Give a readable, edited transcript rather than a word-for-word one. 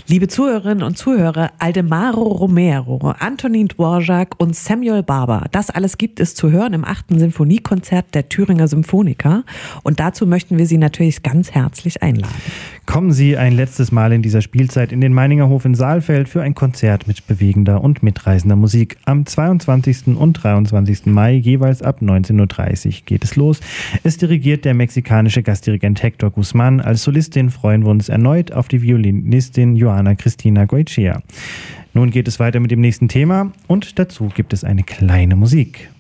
Liebe Zuhörerinnen und Zuhörer, Aldemaro Romero, Antonin Dvorak und Samuel Barber, das alles gibt es zu hören im 8. Sinfoniekonzert der Thüringer Symphoniker. Und dazu möchten wir Sie natürlich ganz herzlich einladen. Kommen Sie ein letztes Mal in dieser Spielzeit in den Meininger Hof in Saalfeld für ein Konzert mit bewegender und mitreißender Musik. Am 22. und 23. Mai jeweils ab 19.30 Uhr geht es los. Es dirigiert der mexikanische Gastdirigent Hector Guzmán. Als Solistin freuen wir uns erneut auf die Violinistin Joana Cristina Goicoechea. Nun geht es weiter mit dem nächsten Thema und dazu gibt es eine kleine Musik.